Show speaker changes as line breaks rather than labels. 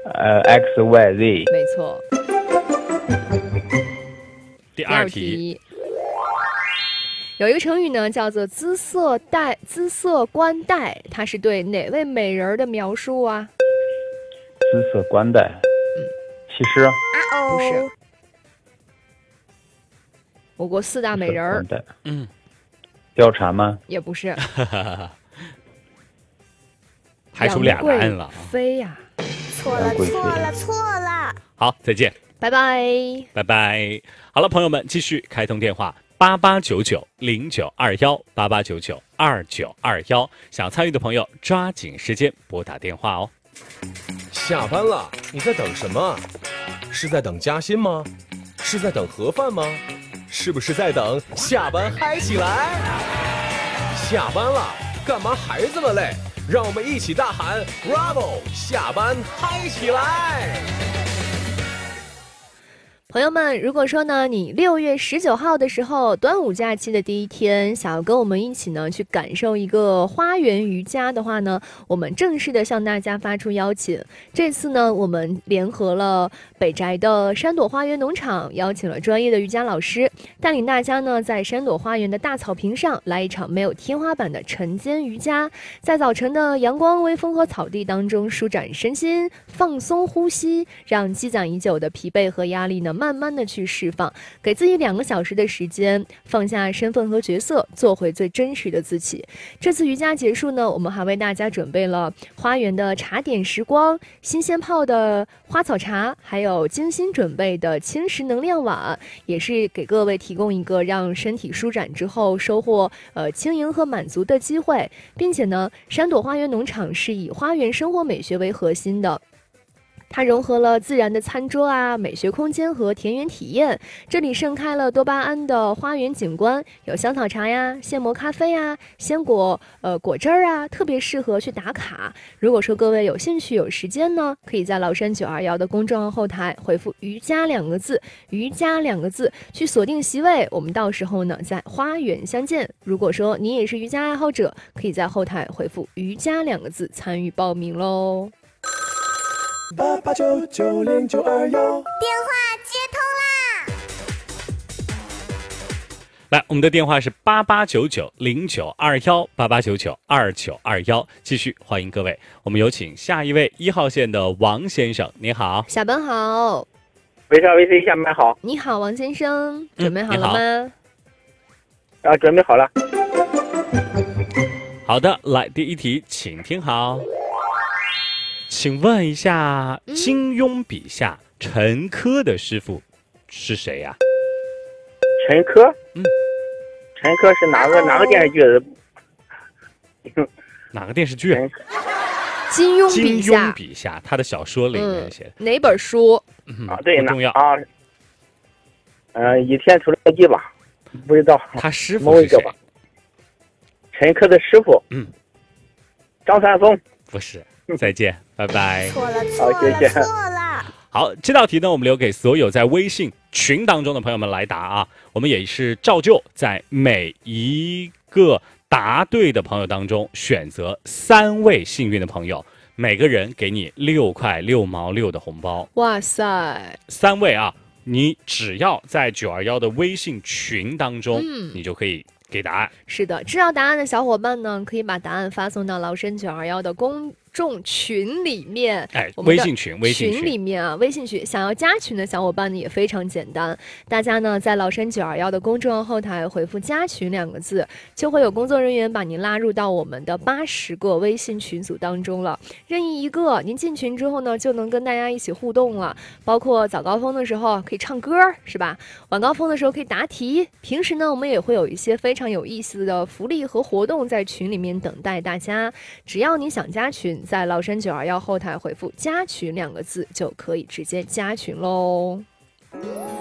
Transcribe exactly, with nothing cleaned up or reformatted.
呃 X Y Z。
没错。
第二题，
有一个成语呢，叫做姿色带姿色冠带，它是对哪位美人的描述啊？
姿色冠带，
嗯，
其实
不是。我国四大美人儿，
嗯，
貂蝉吗？
也不是。
排除俩答案了。
妃呀，
错了错了错了。
好，再见，
拜拜
拜拜。好了，朋友们，继续开通电话八八九九零九二幺八八九九二九二幺，想参与的朋友抓紧时间拨打电话哦。
下班了，你在等什么？是在等加薪吗？是在等盒饭吗？是不是在等下班嗨起来？下班了，干嘛还这么累？让我们一起大喊 Bravo！ 下班嗨起来！
朋友们，如果说呢，你六月十九号的时候，端午假期的第一天，想要跟我们一起呢去感受一个花园瑜伽的话呢，我们正式的向大家发出邀请。这次呢，我们联合了北宅的山朵花园农场，邀请了专业的瑜伽老师，带领大家呢在山朵花园的大草坪上来一场没有天花板的晨间瑜伽，在早晨的阳光、微风和草地当中舒展身心，放松呼吸，让积攒已久的疲惫和压力呢慢慢的去释放，给自己两个小时的时间，放下身份和角色，做回最真实的自己。这次瑜伽结束呢，我们还为大家准备了花园的茶点时光，新鲜泡的花草茶，还有精心准备的轻食能量碗，也是给各位提供一个让身体舒展之后收获呃轻盈和满足的机会，并且呢，山朵花园农场是以花园生活美学为核心的。它融合了自然的餐桌啊、美学空间和田园体验。这里盛开了多巴胺的花园景观，有香草茶呀、现磨咖啡啊、鲜果呃果汁儿啊，特别适合去打卡。如果说各位有兴趣、有时间呢，可以在崂山九二幺的公众号后台回复“瑜伽”两个字，“瑜伽”两个字去锁定席位。我们到时候呢在花园相见。如果说你也是瑜伽爱好者，可以在后台回复“瑜伽”两个字参与报名喽。
八八九九零九二幺，电
话接通
啦！来，我们的电话是八八九九零九二幺八八九九二九二幺，继续欢迎各位。我们有请下一位一号线的王先生，你好，
下班好。
喂上 V C 下班好。
你好，王先生，准备好了吗？
嗯、啊，准备好了。
好的，来第一题，请听好。请问一下，嗯、金庸笔下陈珂的师傅是谁呀、啊？
陈珂，
嗯，
陈珂是哪个哪个电视剧的？
哪个电视剧？
金庸笔下，
金庸笔下他的小说里面写的、
嗯、哪本书？
嗯、
啊，对，
不重要
啊。嗯、呃，倚天屠龙记吧，不知道。
他师傅是谁？
陈珂的师傅，
嗯，
张三丰。
不是。再见，拜拜。
错了，错了，
好，谢谢。
错了。
好，这道题呢，我们留给所有在微信群当中的朋友们来答啊。我们也是照旧在每一个答对的朋友当中选择三位幸运的朋友，每个人给你六块六毛六的红包。
哇塞，
三位啊！你只要在九二幺的微信群当中，
嗯，
你就可以给答案。
是的，知道答案的小伙伴呢，可以把答案发送到崂山九二幺的公众群里面。
哎，微信群，微信
群里面啊，微信群想要加群的小伙伴呢也非常简单，大家呢在崂山九二幺的公众号后台回复加群两个字，就会有工作人员把您拉入到我们的八十个微信群组当中了。任意一个，您进群之后呢，就能跟大家一起互动了，包括早高峰的时候可以唱歌，是吧？晚高峰的时候可以答题。平时呢，我们也会有一些非常有意思的福利和活动在群里面等待大家。只要你想加群，在崂山九二幺后台回复加群两个字就可以直接加群喽。